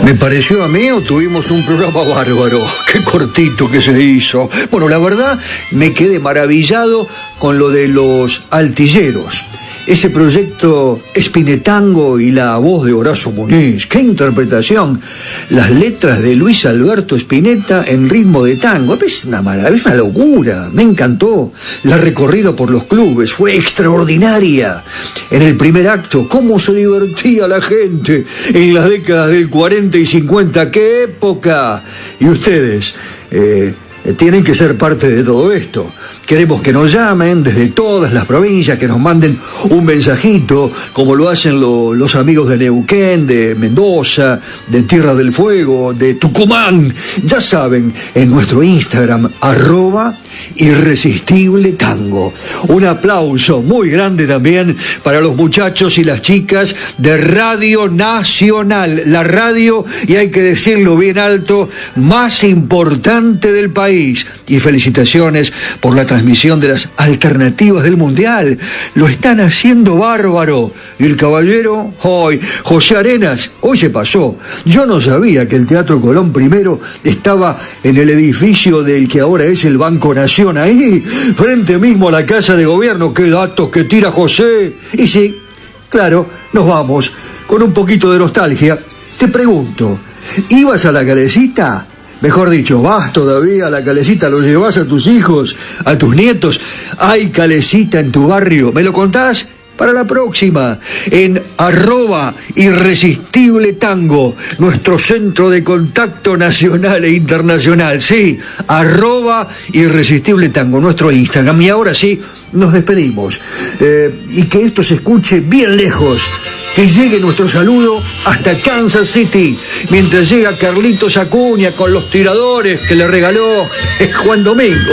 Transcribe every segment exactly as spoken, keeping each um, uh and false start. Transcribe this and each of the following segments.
¿Me pareció a mí o tuvimos un programa bárbaro? Qué cortito que se hizo. Bueno, la verdad, me quedé maravillado con lo de los Altilleros. Ese proyecto Spinetango y la voz de Horacio Muniz. ¡Qué interpretación! Las letras de Luis Alberto Spinetta en ritmo de tango. Es una maravilla, es una locura. Me encantó. La recorrida por los clubes fue extraordinaria. En el primer acto, cómo se divertía la gente en las décadas del cuarenta y cincuenta. ¡Qué época! Y ustedes, eh, tienen que ser parte de todo esto. Queremos que nos llamen desde todas las provincias, que nos manden un mensajito, como lo hacen lo, los amigos de Neuquén, de Mendoza, de Tierra del Fuego, de Tucumán. Ya saben, en nuestro Instagram, arroba Irresistible Tango. Un aplauso muy grande también para los muchachos y las chicas de Radio Nacional, la radio, y hay que decirlo bien alto, más importante del país. Y felicitaciones por la transmisión de las alternativas del Mundial. Lo están haciendo bárbaro. Y el caballero, hoy, José Arenas, hoy se pasó. Yo no sabía que el Teatro Colón primero estaba en el edificio del que ahora es el Banco Nación, ahí, frente mismo a la Casa de Gobierno. ¡Qué datos que tira José! Y sí, claro, nos vamos con un poquito de nostalgia. Te pregunto, ¿ibas a la Calecita? Mejor dicho, vas todavía a la Calecita, lo llevas a tus hijos, a tus nietos. ¿Hay Calecita en tu barrio? ¿Me lo contás? Para la próxima, en arroba Irresistible Tango, nuestro centro de contacto nacional e internacional. Sí, arroba Irresistible Tango, nuestro Instagram. Y ahora sí, nos despedimos. Eh, y que esto se escuche bien lejos. Que llegue nuestro saludo hasta Kansas City, mientras llega Carlitos Acuña con los tiradores que le regaló Juan Domingo.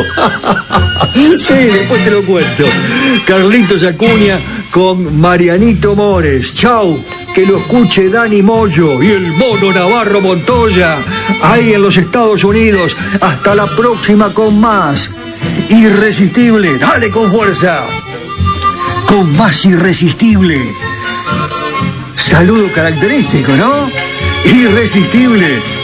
Sí, después te lo cuento. Carlitos Acuña con Marianito Mores. Chau, que lo escuche Dani Moyo y el Mono Navarro Montoya, ahí en los Estados Unidos. Hasta la próxima con más Irresistible. Dale con fuerza. Con más Irresistible. Saludo característico, ¿no? Irresistible.